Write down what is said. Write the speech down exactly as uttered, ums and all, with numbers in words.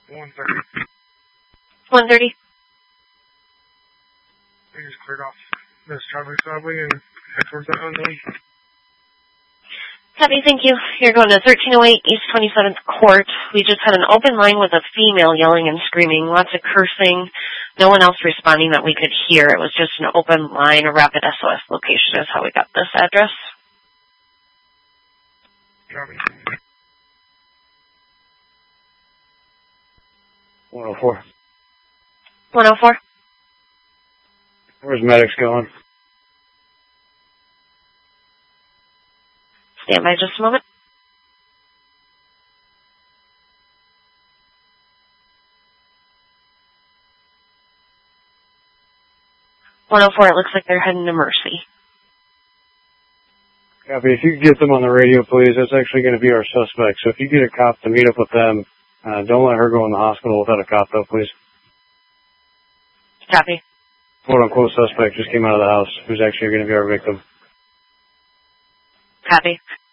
one thirty. one thirty. I just cleared off the strawberry subway and head towards that unknown. Copy, thank you. You're going to thirteen oh eight East twenty-seventh Court. We just had an open line with a female yelling and screaming, lots of cursing. No one else responding that we could hear. It was just an open line. A rapid S O S location is how we got this address. Copy. one oh four. one oh four. Where's medics going? Stand by just a moment. one oh four, it looks like they're heading to Mercy. Copy. If you could get them on the radio, please. That's actually going to be our suspect. So if you get a cop to meet up with them, uh, don't let her go in the hospital without a cop, though, please. Copy. Quote-unquote suspect just came out of the house, who's actually going to be our victim. Copy.